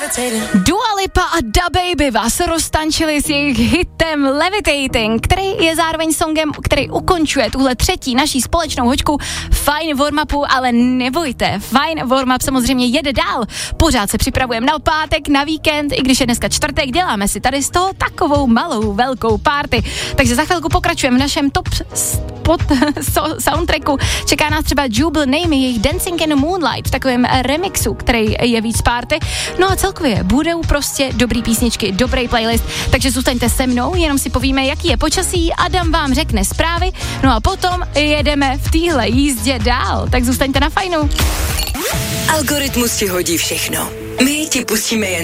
Dua Lipa a DaBaby vás roztančili s jejich hitem Levitating, který je zároveň songem, který ukončuje tuhle třetí naší společnou hoďku Fajn warm-upu, ale nebojte, Fajn warm-up samozřejmě jede dál. Pořád se připravujeme na pátek, na víkend, i když je dneska čtvrtek, děláme si tady z toho takovou malou, velkou party. Takže za chvilku pokračujeme v našem top soundtracku. Čeká nás třeba Jubal Name, jejich Dancing in the Moonlight v takovém remixu, který je víc party. No a celkově budou prostě dobrý písničky, dobrý playlist, takže zůstaňte se mnou, jenom si povíme, jaký je počasí, Adam vám řekne zprávy, no a potom jedeme v téhle jízdě dál, tak zůstaňte na Fajnu. Algoritmus ti hodí všechno. My ti pustíme jen